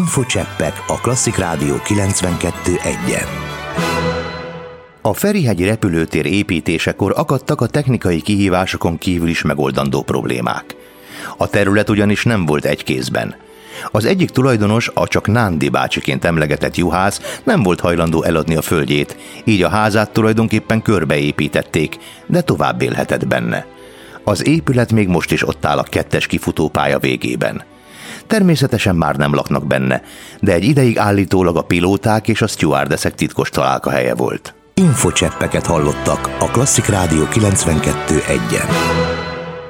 Infocseppek a Klasszik Rádió 92.1-en. A Ferihegyi repülőtér építésekor akadtak a technikai kihívásokon kívül is megoldandó problémák. A terület ugyanis nem volt egy kézben. Az egyik tulajdonos, a csak Nándi bácsiként emlegetett juhász nem volt hajlandó eladni a földjét, így a házát tulajdonképpen körbeépítették, de tovább élhetett benne. Az épület még most is ott áll a 2-es kifutópálya végében. Természetesen már nem laknak benne, de egy ideig állítólag a pilóták és a stewardessek titkos találkahelye volt. Infocseppeket hallottak a Klasszik Rádió 92.1-en.